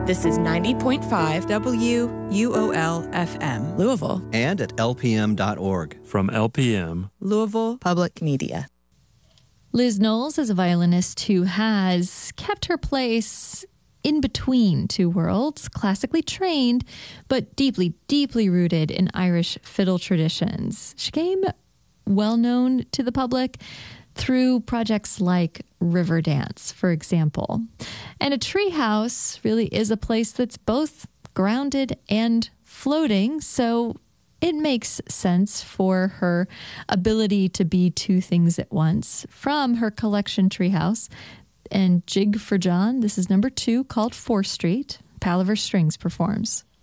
This is 90.5 WUOL FM, Louisville. And at lpm.org. From LPM, Louisville Public Media. Liz Knowles is a violinist who has kept her place in between two worlds, classically trained, but deeply, deeply rooted in Irish fiddle traditions. She became well known to the public through projects like Riverdance, for example. And a treehouse really is a place that's both grounded and floating, so it makes sense for her ability to be two things at once. From her collection Treehouse and Jig for John, this is number 2, called 4th Street. Palaver Strings performs.